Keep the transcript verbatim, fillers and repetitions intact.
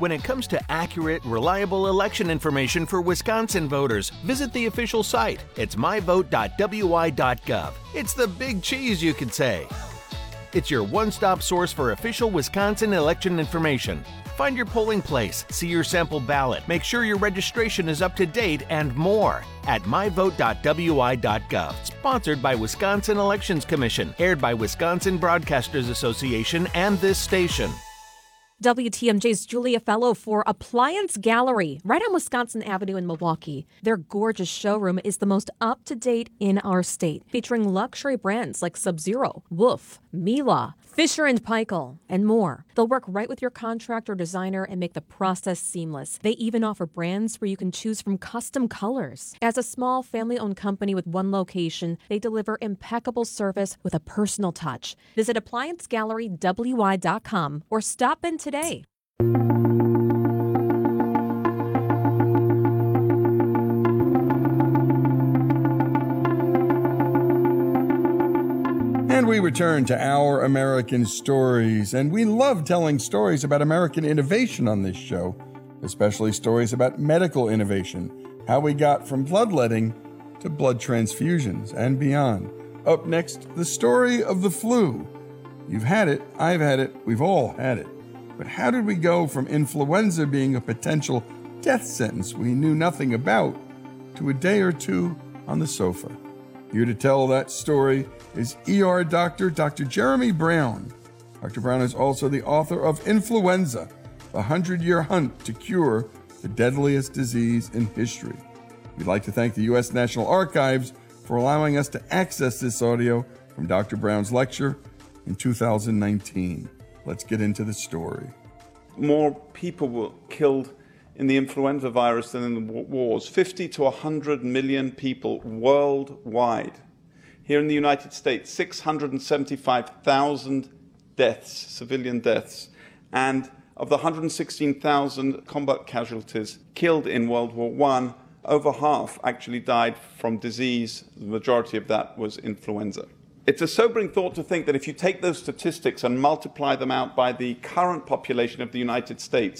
When it comes to accurate, reliable election information for Wisconsin voters, visit the official site. It's my vote dot w i dot gov. It's the big cheese, you could say. It's your one-stop source for official Wisconsin election information. Find your polling place, see your sample ballot, make sure your registration is up to date, and more at my vote dot w i dot gov. Sponsored by Wisconsin Elections Commission, aired by Wisconsin Broadcasters Association and this station. W T M J's Julia Fellow for Appliance Gallery, right on Wisconsin Avenue in Milwaukee. Their gorgeous showroom is the most up-to-date in our state, featuring luxury brands like Sub-Zero, Wolf, Miele, Fisher and Paykel, and more. They'll work right with your contractor or designer and make the process seamless. They even offer brands where you can choose from custom colors. As a small family-owned company with one location, they deliver impeccable service with a personal touch. Visit appliance gallery w i dot com or stop in today. And we return to Our American Stories, and we love telling stories about American innovation on this show, especially stories about medical innovation, how we got from bloodletting to blood transfusions and beyond. Up next, the story of the flu. You've had it, I've had it, we've all had it. But how did we go from influenza being a potential death sentence we knew nothing about to a day or two on the sofa? Here to tell that story is E R doctor Doctor Jeremy Brown. Doctor Brown is also the author of Influenza, the hundred-year hunt to cure the deadliest disease in history. We'd like to thank the U S National Archives for allowing us to access this audio from Doctor Brown's lecture in two thousand nineteen. Let's get into the story. More people were killed in the influenza virus than in the wars. fifty to one hundred million people worldwide. Here in the United States, six hundred seventy-five thousand deaths, civilian deaths. And of the one hundred sixteen thousand combat casualties killed in World War One, over half actually died from disease. The majority of that was influenza. It's a sobering thought to think that if you take those statistics and multiply them out by the current population of the United States,